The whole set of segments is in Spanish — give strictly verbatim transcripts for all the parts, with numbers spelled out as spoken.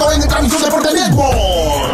vivo en Transmisión Deporte Network.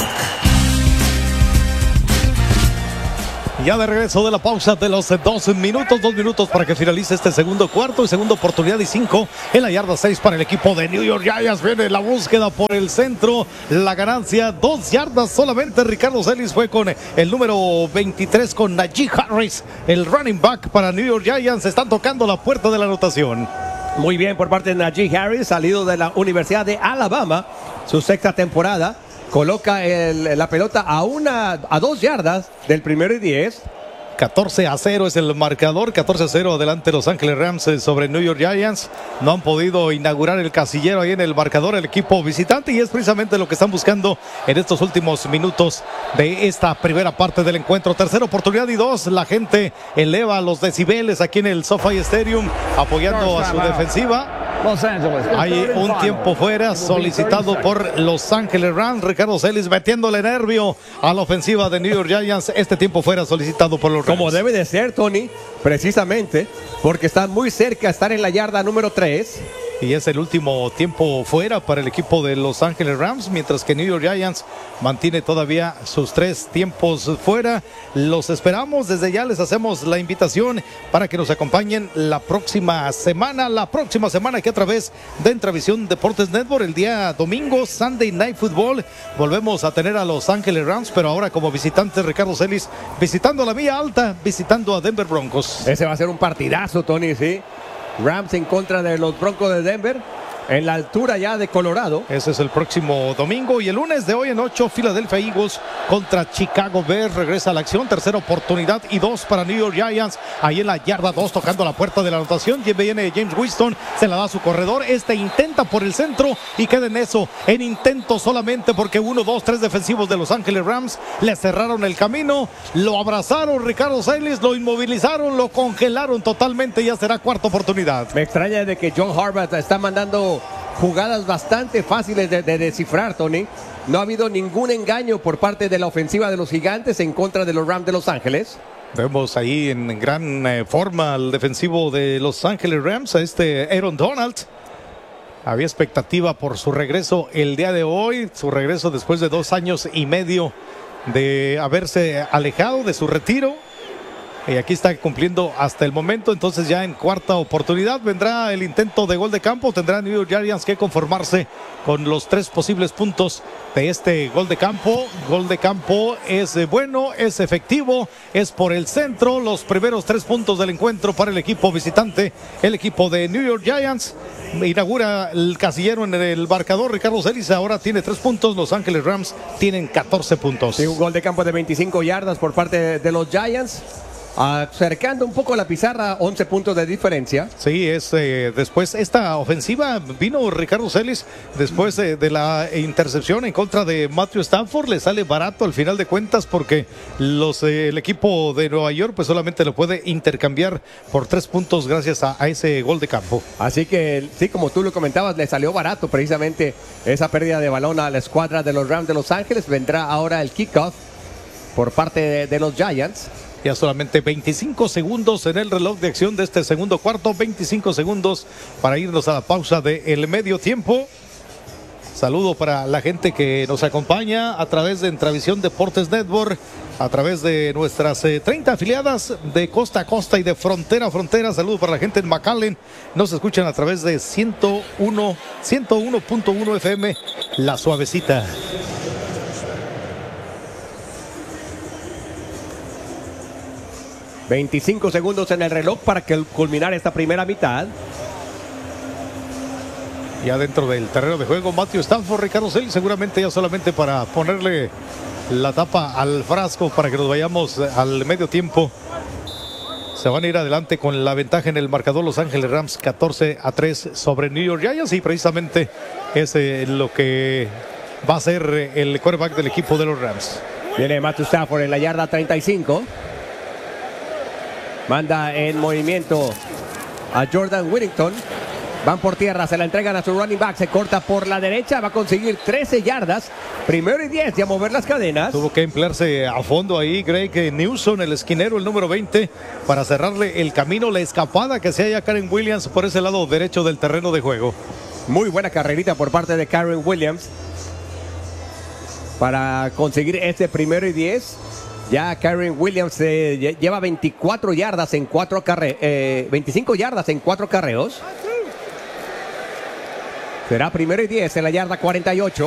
Ya de regreso de la pausa de los doce minutos, dos minutos para que finalice este segundo cuarto y segunda oportunidad y cinco en la yarda seis para el equipo de New York Giants. Viene la búsqueda por el centro, la ganancia, dos yardas solamente. Ricardo Celis fue con el número veintitrés con Najee Harris, el running back para New York Giants. Están tocando la puerta de la anotación. Muy bien por parte de Najee Harris, salido de la Universidad de Alabama, su sexta temporada. Coloca el, la pelota a una a dos yardas del primero y diez. catorce a cero es el marcador, catorce a cero adelante Los Ángeles Rams sobre New York Giants. No han podido inaugurar el casillero ahí en el marcador el equipo visitante y es precisamente lo que están buscando en estos últimos minutos de esta primera parte del encuentro. Tercera oportunidad y dos, la gente eleva los decibeles aquí en el SoFi Stadium apoyando a su defensiva. Los Ángeles. Hay un tiempo fuera solicitado por Los Ángeles Rams. Ricardo Celis metiéndole nervio a la ofensiva de New York Giants. Este tiempo fuera solicitado por los Rams. Como debe de ser, Tony, precisamente porque están muy cerca, están en la yarda número tres. Y es el último tiempo fuera para el equipo de Los Ángeles Rams, mientras que New York Giants mantiene todavía sus tres tiempos fuera. Los esperamos, desde ya les hacemos la invitación para que nos acompañen la próxima semana, la próxima semana que a través de Entravisión Deportes Network, el día domingo, Sunday Night Football, volvemos a tener a Los Ángeles Rams, pero ahora como visitante Ricardo Celis, visitando la Vía Alta, visitando a Denver Broncos. Ese va a ser un partidazo, Tony, sí. Rams en contra de los Broncos de Denver, en la altura ya de Colorado. Ese es el próximo domingo. Y el lunes de hoy en ocho, Philadelphia Eagles contra Chicago Bears. Regresa a la acción, tercera oportunidad y dos para New York Giants. Ahí en la yarda dos, tocando la puerta de la anotación. Viene James Winston, se la da a su corredor. Este intenta por el centro y queda en eso, en intento solamente, porque uno, dos, tres defensivos de Los Ángeles Rams le cerraron el camino. Lo abrazaron Ricardo Celis, lo inmovilizaron, lo congelaron totalmente. Ya será cuarta oportunidad. Me extraña de que John Harbaugh está mandando jugadas bastante fáciles de, de descifrar, Tony. No ha habido ningún engaño por parte de la ofensiva de los Gigantes en contra de los Rams de Los Ángeles. Vemos ahí en gran eh, forma al defensivo de Los Ángeles Rams, a este Aaron Donald. Había expectativa por su regreso el día de hoy, su regreso después de dos años y medio de haberse alejado de su retiro. Y aquí está cumpliendo hasta el momento. Entonces ya en cuarta oportunidad vendrá el intento de gol de campo. Tendrá New York Giants que conformarse con los tres posibles puntos de este gol de campo. Gol de campo es bueno, es efectivo, es por el centro. Los primeros tres puntos del encuentro para el equipo visitante. El equipo de New York Giants inaugura el casillero en el marcador. Ricardo Celis ahora tiene tres puntos. Los Ángeles Rams tienen catorce puntos. Sí, un gol de campo de veinticinco yardas por parte de, de los Giants. Acercando un poco la pizarra, once puntos de diferencia. Sí, es eh, después esta ofensiva vino Ricardo Celis después eh, de la intercepción en contra de Matthew Stafford. Le sale barato al final de cuentas porque los eh, el equipo de Nueva York pues solamente lo puede intercambiar por tres puntos gracias a, a ese gol de campo. Así que sí, como tú lo comentabas, le salió barato precisamente esa pérdida de balón a la escuadra de los Rams de Los Ángeles. Vendrá ahora el kickoff por parte de, de los Giants. Ya solamente veinticinco segundos en el reloj de acción de este segundo cuarto. veinticinco segundos para irnos a la pausa del medio tiempo. Saludo para la gente que nos acompaña a través de Entravisión Deportes Network, a través de nuestras eh, treinta afiliadas de costa a costa y de frontera a frontera. Saludo para la gente en McAllen. Nos escuchan a través de ciento uno punto uno F M, La Suavecita. veinticinco segundos en el reloj para que culminar esta primera mitad. Ya dentro del terreno de juego, Matthew Stafford, Ricardo Celis, seguramente ya solamente para ponerle la tapa al frasco para que nos vayamos al medio tiempo. Se van a ir adelante con la ventaja en el marcador Los Ángeles Rams, catorce a tres sobre New York Giants, y precisamente es eh, lo que va a ser el quarterback del equipo de los Rams. Viene Matthew Stafford en la yarda treinta y cinco. Manda en movimiento a Jordan Whittington. Van por tierra, se la entregan a su running back. Se corta por la derecha, va a conseguir trece yardas. Primero y diez, y a mover las cadenas. Tuvo que emplearse a fondo ahí Greg Newsom, el esquinero, el número veinte, para cerrarle el camino, la escapada que se haya Karen Williams por ese lado derecho del terreno de juego. Muy buena carrerita por parte de Karen Williams. para conseguir este primero y diez. Ya Karen Williams eh, lleva veinticuatro yardas en cuatro carreos, eh, veinticinco yardas en cuatro carreos. Será primero y diez en la yarda cuarenta y ocho.